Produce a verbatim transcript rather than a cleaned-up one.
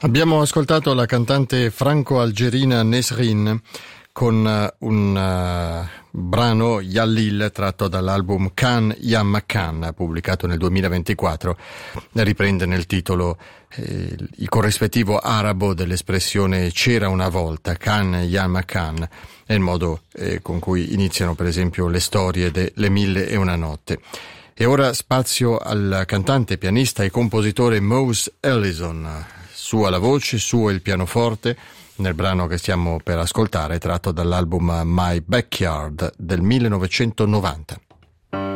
Abbiamo ascoltato la cantante franco-algerina Nesrin con un uh, brano Yallil tratto dall'album Khan Ya Makan, pubblicato nel duemilaventiquattro. Riprende nel titolo eh, il corrispettivo arabo dell'espressione c'era una volta, Khan Ya Makan, è il modo eh, con cui iniziano per esempio le storie delle Mille e una notte. E ora spazio al cantante, pianista e compositore Mose Allison. Sua la voce, suo il pianoforte, nel brano che stiamo per ascoltare, tratto dall'album My Backyard del millenovecentonovanta.